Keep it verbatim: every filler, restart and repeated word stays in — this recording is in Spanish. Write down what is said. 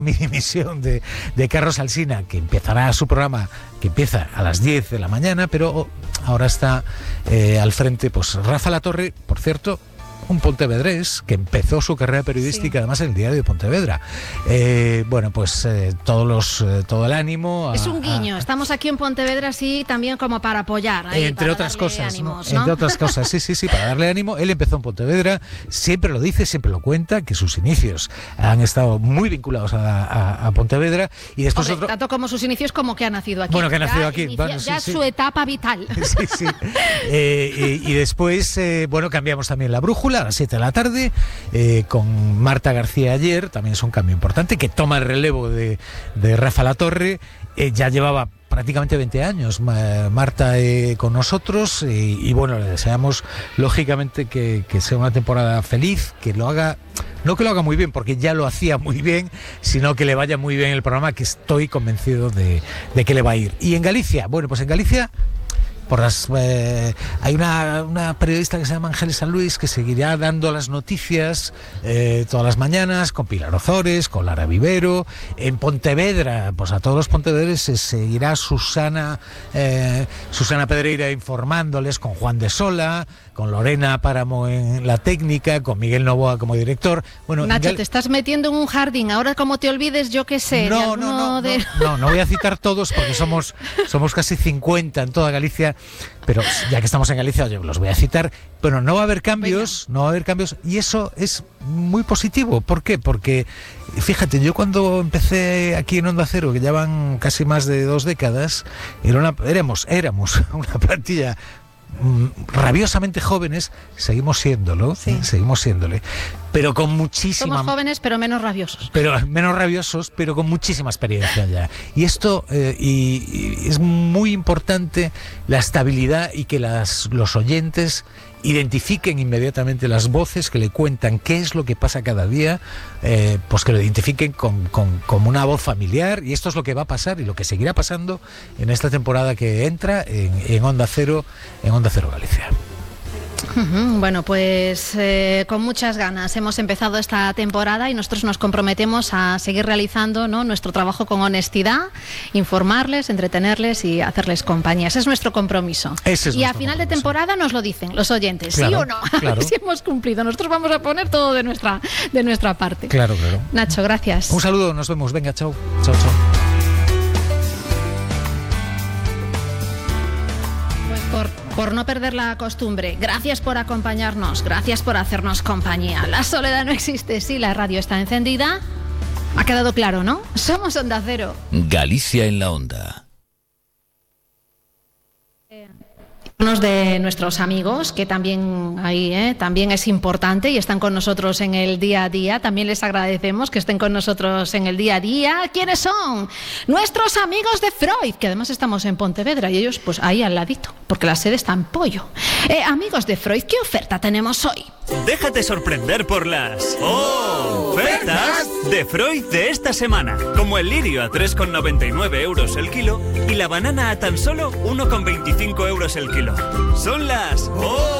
mini misión de, de Carlos Alsina, que empezará su programa, que empieza a las diez de la mañana, pero ahora está eh, al frente pues Rafa Latorre, por cierto, un pontevedrés que empezó su carrera periodística, sí, además en el diario de Pontevedra. Eh, bueno, pues eh, todos los, eh, todo el ánimo. A, es un guiño. A, Estamos aquí en Pontevedra, sí, también como para apoyar. Ahí, entre para otras cosas, ánimos, ¿no? ¿no? Entre otras cosas, sí, sí, sí, para darle ánimo. Él empezó en Pontevedra, siempre lo dice, siempre lo cuenta, que sus inicios han estado muy vinculados a, a, a Pontevedra y después Hombre, otro. Tanto como sus inicios como que ha nacido aquí. Bueno, que ha nacido ya aquí. Inicia, Bueno, sí, ya sí. su etapa vital. Sí, sí. Eh, y, y después, eh, bueno, cambiamos también la brújula a las siete de la tarde. Eh, con Marta García ayer, también es un cambio importante, que toma el relevo de, de Rafa Latorre. Eh, ya llevaba prácticamente veinte años Marta eh, con nosotros y, y bueno, le deseamos lógicamente que, que sea una temporada feliz, que lo haga, no que lo haga muy bien, porque ya lo hacía muy bien, sino que le vaya muy bien el programa, que estoy convencido de, de que le va a ir. Y en Galicia, bueno, pues en Galicia... Por las, eh, hay una, una periodista que se llama Ángeles San Luis que seguirá dando las noticias eh, todas las mañanas con Pilar Ozores, con Lara Vivero. En Pontevedra, pues a todos los pontevedres se seguirá Susana eh, Susana Pedreira informándoles, con Juan de Sola, con Lorena Páramo en la técnica, con Miguel Novoa como director. Bueno, Nacho, Gal... te estás metiendo en un jardín. Ahora, como te olvides, yo qué sé. No, no, no, de... no, no, no voy a citar todos porque somos, somos casi cincuenta en toda Galicia. Pero ya que estamos en Galicia, oye, los voy a citar, pero no va a haber cambios, no va a haber cambios, y eso es muy positivo. ¿Por qué? Porque, fíjate, yo cuando empecé aquí en Onda Cero, que ya van casi más de dos décadas, era una, éramos, éramos una plantilla rabiosamente jóvenes, seguimos siéndolo, sí. seguimos siéndole, pero con muchísima... Somos jóvenes, pero menos rabiosos. Pero menos rabiosos, pero con muchísima experiencia ya. Y esto, eh, y, y es muy importante la estabilidad y que las, los oyentes identifiquen inmediatamente las voces que le cuentan qué es lo que pasa cada día, eh, pues que lo identifiquen con, con, con una voz familiar, y esto es lo que va a pasar y lo que seguirá pasando en esta temporada que entra en, en Onda Cero, en Onda Cero Galicia. Bueno, pues eh, con muchas ganas hemos empezado esta temporada y nosotros nos comprometemos a seguir realizando, ¿no?, nuestro trabajo con honestidad, informarles, entretenerles y hacerles compañía. Ese es nuestro compromiso. Ese es y a nuestro final compromiso. De temporada nos lo dicen los oyentes, claro, ¿sí o no? Claro. A ver si hemos cumplido. Nosotros vamos a poner todo de nuestra, de nuestra parte. Claro, claro. Nacho, gracias. Un saludo, nos vemos. Venga, chao. Chao, chao. Por, por no perder la costumbre, gracias por acompañarnos, gracias por hacernos compañía. La soledad no existe si la radio está encendida. Ha quedado claro, ¿no? Somos Onda Cero. Galicia en la Onda. Unos de nuestros amigos, que también ahí ¿eh? también es importante y están con nosotros en el día a día. También les agradecemos que estén con nosotros en el día a día. ¿Quiénes son? Nuestros amigos de Freud, que además estamos en Pontevedra y ellos pues ahí al ladito, porque la sede está en Pollo. Eh, amigos de Freud, ¿qué oferta tenemos hoy? Déjate sorprender por las ofertas de Freud de esta semana, como el lirio a tres con noventa y nueve euros el kilo y la banana a tan solo uno con veinticinco euros el kilo. Son las